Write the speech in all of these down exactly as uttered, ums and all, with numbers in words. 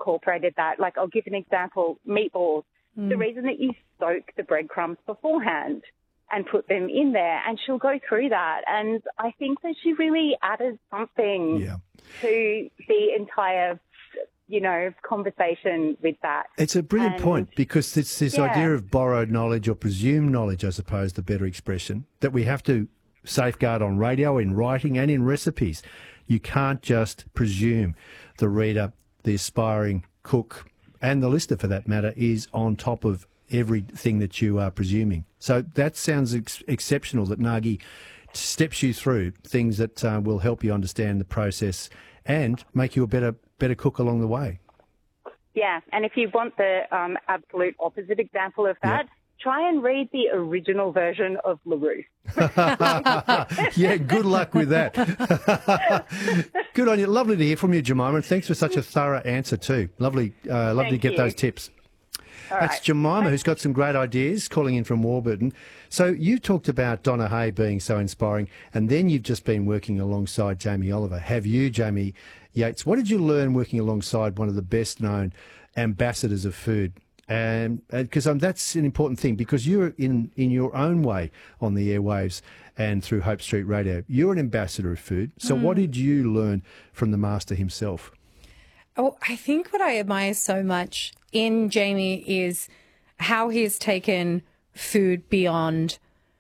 incorporated that. Like, I'll give an example, meatballs. Mm. The reason that you soak the breadcrumbs beforehand and put them in there, and she'll go through that. And I think that she really added something yeah. to the entire, you know, conversation with that. It's a brilliant and, point, because it's this yeah. idea of borrowed knowledge or presumed knowledge, I suppose, the better expression, that we have to safeguard on radio, in writing and in recipes. You can't just presume the reader, the aspiring cook, and the listener for that matter, is on top of everything that you are presuming. So that sounds ex- exceptional that Nagi steps you through things that uh, will help you understand the process and make you a better better cook along the way. Yeah, and if you want the um, absolute opposite example of that, yep. try and read the original version of LaRue. Yeah, good luck with that. Good on you. Lovely to hear from you, Jemima, and thanks for such a thorough answer too. Lovely, uh, lovely Thank to get you. those tips. All That's right. Jemima, who's got some great ideas, calling in from Warburton. So you talked about Donna Hay being so inspiring, and then you've just been working alongside Jamie Oliver. Have you, Jamie Yates? What did you learn working alongside one of the best-known ambassadors of food? And because um, that's an important thing, because you're in, in your own way on the airwaves and through Hope Street Radio. You're an ambassador of food. So mm. what did you learn from the master himself? Oh, I think what I admire so much in Jamie is how he has taken food beyond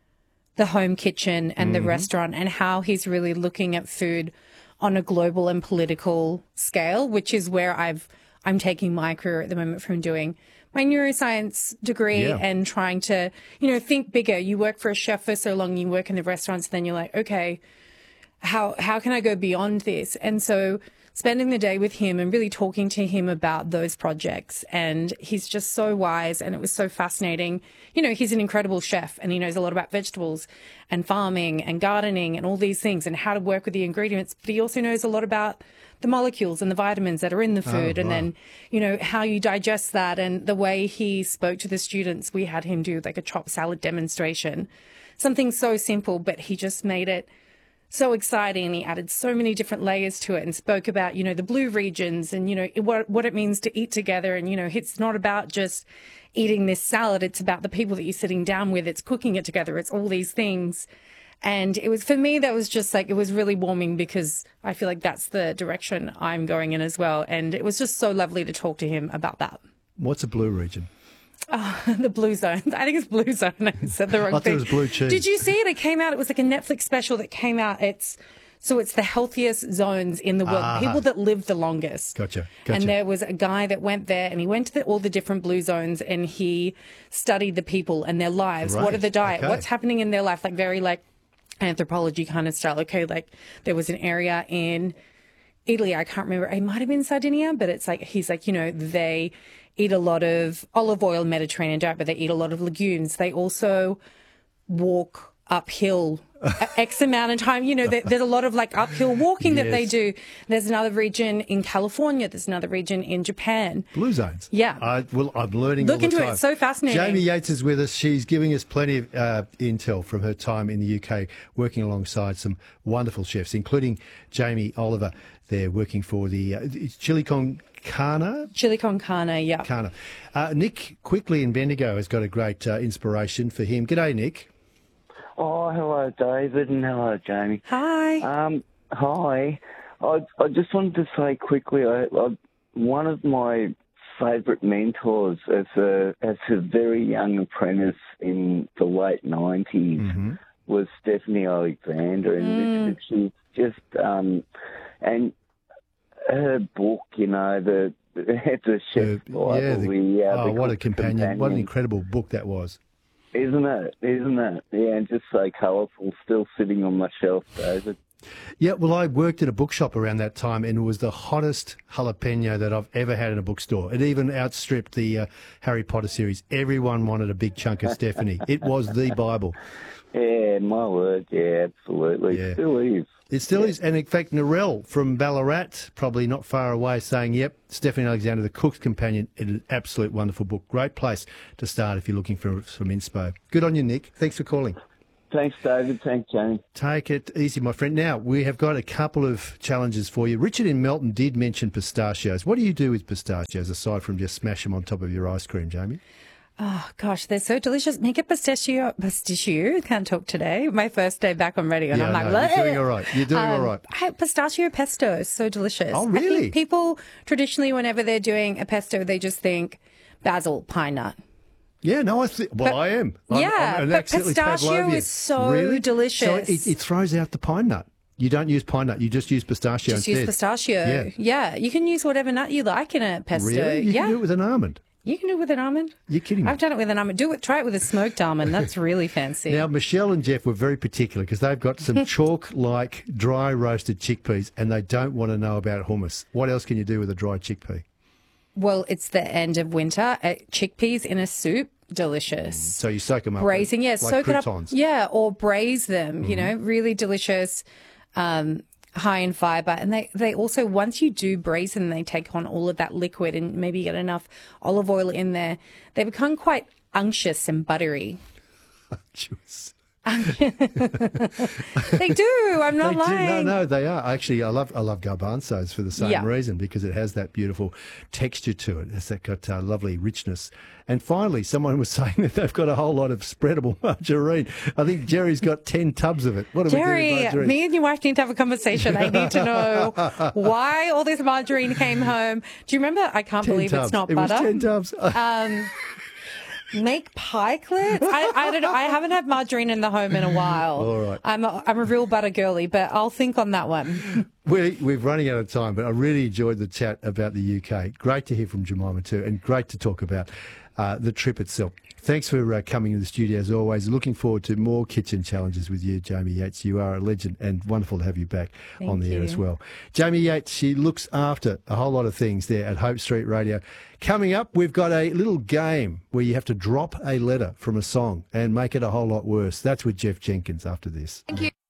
the home kitchen and mm-hmm. the restaurant, and how he's really looking at food on a global and political scale, which is where I've I'm taking my career at the moment, from doing my neuroscience degree yeah. and trying to, you know, think bigger. You work for a chef for so long, you work in the restaurants, then you're like, okay, how how can I go beyond this? And so spending the day with him and really talking to him about those projects. And he's just so wise, and it was so fascinating. You know, he's an incredible chef, and he knows a lot about vegetables and farming and gardening and all these things and how to work with the ingredients. But he also knows a lot about the molecules and the vitamins that are in the food, oh, and wow. then, you know, how you digest that. And the way he spoke to the students, we had him do like a chopped salad demonstration, something so simple, but he just made it so exciting, and he added so many different layers to it, and spoke about, you know, the blue regions and, you know, what what it means to eat together. And, you know, it's not about just eating this salad. It's about the people that you're sitting down with. It's cooking it together. It's all these things. And it was, for me, that was just like, it was really warming, because I feel like that's the direction I'm going in as well. And it was just so lovely to talk to him about that. What's a blue region? Oh, the Blue Zone. I think it's Blue Zone. I said the wrong I thought thing. it was blue cheese. Did you see it? It came out. It was like a Netflix special that came out. It's so it's the healthiest zones in the world. Ah. People that live the longest. Gotcha. Gotcha. And there was a guy that went there, and he went to the, all the different blue zones, and he studied the people and their lives. Right. What are the diet? Okay. What's happening in their life? Like very like anthropology kind of style. Okay, like there was an area in Italy. I can't remember. It might have been Sardinia, but it's like he's like, you know, they eat a lot of olive oil, Mediterranean diet, but they eat a lot of legumes. They also walk uphill X amount of time. You know, there, there's a lot of like uphill walking yes. that they do. There's another region in California. There's another region in Japan. Blue zones. Yeah. I, well, I'm learning Look all the into time. it. It's so fascinating. Jamie Yates is with us. She's giving us plenty of uh, intel from her time in the U K, working alongside some wonderful chefs, including Jamie Oliver. They're working for the uh, Chili Con Carne? Chili con carne, yeah. Carne. Uh, Nick quickly in Bendigo has got a great uh, inspiration for him. G'day, Nick. Oh, hello, David, and hello, Jamie. Hi. Um, hi. I, I just wanted to say quickly, I, I, one of my favourite mentors as a, as a very young apprentice in the late nineties mm-hmm. was Stephanie Alexander, and mm. she's just, um, and her book, you know, the the Chef's Bible. Yeah, the, the, uh, oh, the what a companion. companion! What an incredible book that was. Isn't it? Isn't it? Yeah, and just so colourful, still sitting on my shelf, David. Yeah, well, I worked at a bookshop around that time, and it was the hottest jalapeno that I've ever had in a bookstore. It even outstripped the uh, Harry Potter series. Everyone wanted a big chunk of Stephanie. It was the Bible. Yeah, my word. Yeah, absolutely. Yeah. Still is. It still yeah. is. And in fact, Narelle from Ballarat, probably not far away, saying, yep, Stephanie Alexander, The Cook's Companion, an absolute wonderful book. Great place to start if you're looking for some inspo. Good on you, Nick. Thanks for calling. Thanks, David. Thanks, Jamie. Take it easy, my friend. Now, we have got a couple of challenges for you. Richard in Melton did mention pistachios. What do you do with pistachios aside from just smash them on top of your ice cream, Jamie? Oh, gosh, they're so delicious. Make a pistachio. Pistachio? Can't talk today. My first day back on radio. And Yeah, I'm like, no, you're doing "Bleh." all right. You're doing Um, all right. I- Pistachio pesto is so delicious. Oh, I really? think people traditionally, whenever they're doing a pesto, they just think basil, pine nut. Yeah, no, I think. Well, But- I am. I'm, yeah, I'm an but accidentally pistachio Pavlovian. is so really? delicious. So it, it throws out the pine nut. You don't use pine nut. You just use pistachio Just instead. use pistachio. Yeah. Yeah. You can use whatever nut you like in a pesto. Really? You yeah. can do it with an almond. You can do it with an almond. You're kidding me. I've done it with an almond. Do it. Try it with a smoked almond. That's really fancy. Now, Michelle and Jeff were very particular because they've got some chalk-like dry roasted chickpeas and they don't want to know about hummus. What else can you do with a dry chickpea? Well, it's the end of winter. Uh, chickpeas in a soup, delicious. So you soak them up. Braising, yeah, like soak croutons. it up. Yeah, or braise them, you know, really delicious, um, high in fiber. And they, they also, once you do braise them, they take on all of that liquid and maybe you get enough olive oil in there. They become quite unctuous and buttery. Juice. They do. I'm not They do. lying. No, no, they are. Actually, I love I love garbanzos for the same Yeah. reason because it has that beautiful texture to it. It's that got uh, lovely richness. And finally, someone was saying that they've got a whole lot of spreadable margarine. I think Jerry's got ten tubs of it. What do we do with Jerry, margarine? me and your wife need to have a conversation. I need to know why all this margarine came home. Do you remember? I can't ten believe tubs. it's not it butter. was ten tubs. Um, make pie clips. I, I don't know. I haven't had margarine in the home in a while. All right. I'm a, I'm a real butter girly, but I'll think on that one. we, we're running out of time, but I really enjoyed the chat about the U K. Great to hear from Jemima too, and great to talk about uh, the trip itself. Thanks for uh, coming to the studio as always. Looking forward to more kitchen challenges with you, Jamie Yates. You are a legend and wonderful to have you back Thank on the air you. as well. Jamie Yates, she looks after a whole lot of things there at Hope Street Radio. Coming up, we've got a little game where you have to drop a letter from a song and make it a whole lot worse. That's with Jeff Jenkins after this. Thank you.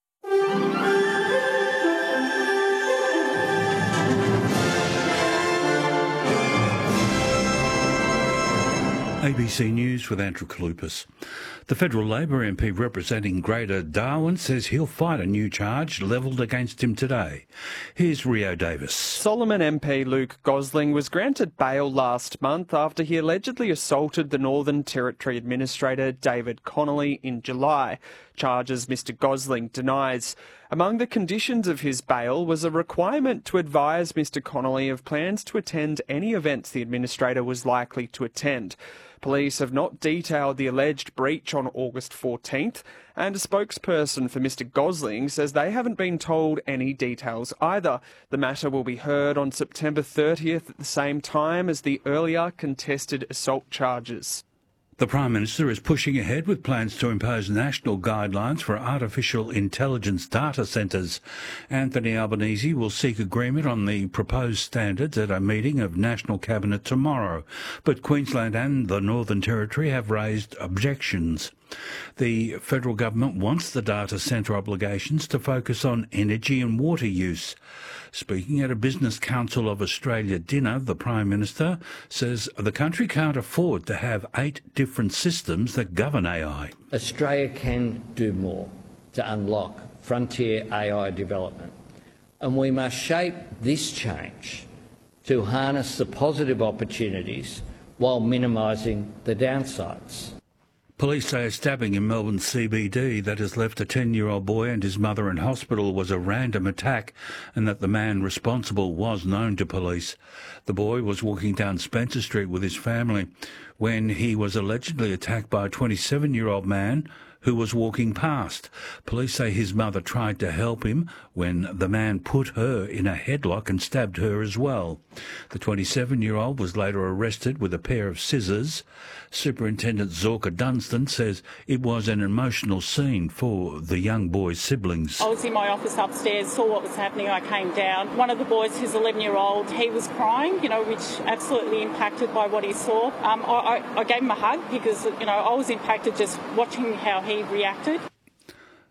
A B C News with Andrew Kalupas. The federal Labor M P representing Greater Darwin says he'll fight a new charge levelled against him today. Here's Rio Davis. Solomon M P Luke Gosling was granted bail last month after he allegedly assaulted the Northern Territory Administrator David Connolly in July, charges Mister Gosling denies. Among the conditions of his bail was a requirement to advise Mister Connolly of plans to attend any events the administrator was likely to attend. Police have not detailed the alleged breach on August fourteenth, and a spokesperson for Mister Gosling says they haven't been told any details either. The matter will be heard on September thirtieth at the same time as the earlier contested assault charges. The Prime Minister is pushing ahead with plans to impose national guidelines for artificial intelligence data centres. Anthony Albanese will seek agreement on the proposed standards at a meeting of National Cabinet tomorrow, but Queensland and the Northern Territory have raised objections. The federal government wants the data centre obligations to focus on energy and water use. Speaking at a Business Council of Australia dinner, the Prime Minister says the country can't afford to have eight different systems that govern A I. Australia can do more to unlock frontier A I development, and we must shape this change to harness the positive opportunities while minimising the downsides. Police say a stabbing in Melbourne's C B D that has left a ten-year-old boy and his mother in hospital was a random attack and that the man responsible was known to police. The boy was walking down Spencer Street with his family when he was allegedly attacked by a twenty-seven-year-old man who was walking past. Police say his mother tried to help him when the man put her in a headlock and stabbed her as well. The twenty-seven-year-old was later arrested with a pair of scissors. Superintendent Zorka Dunstan says it was an emotional scene for the young boy's siblings. I was in my office upstairs, saw what was happening, I came down. One of the boys, who's eleven-year-old, he was crying, you know, which absolutely impacted by what he saw. Um, I, I, I gave him a hug because, you know, I was impacted just watching how he reacted.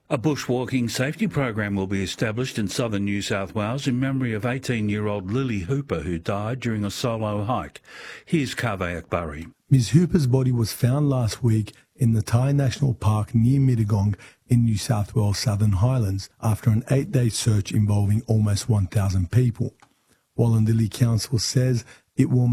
A bushwalking safety program will be established in southern New South Wales in memory of eighteen-year-old Lily Hooper, who died during a solo hike. Here's Kaveh Akbari. Miz Hooper's body was found last week in the Thai National Park near Mittagong in New South Wales Southern Highlands after an eight-day search involving almost one thousand people. Wallumbilla Council says it will